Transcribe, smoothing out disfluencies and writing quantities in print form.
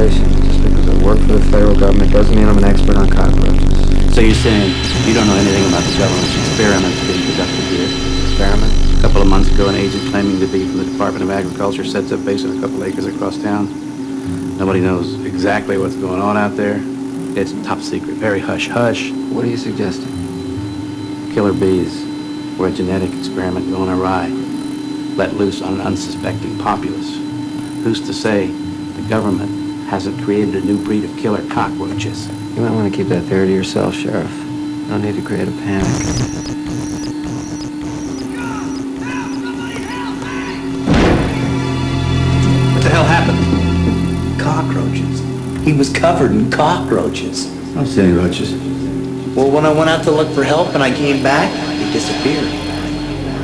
speculation. Just because I work for the federal government doesn't mean I'm an expert on cockroaches. So you're saying you don't know anything about the government's experiments being conducted here? Experiment? A couple of months ago, an agent claiming to be from the Department of Agriculture sets up base on a couple acres across town. Nobody knows exactly what's going on out there. It's top secret, very hush-hush. What are you suggesting? Killer bees were a genetic experiment gone awry, let loose on an unsuspecting populace. Who's to say the government hasn't created a new breed of killer cockroaches? You might want to keep that theory to yourself, Sheriff. You don't need to create a panic. What the hell happened? Cockroaches. He was covered in cockroaches. I don't see any roaches. Well, when I went out to look for help and I came back, they disappeared.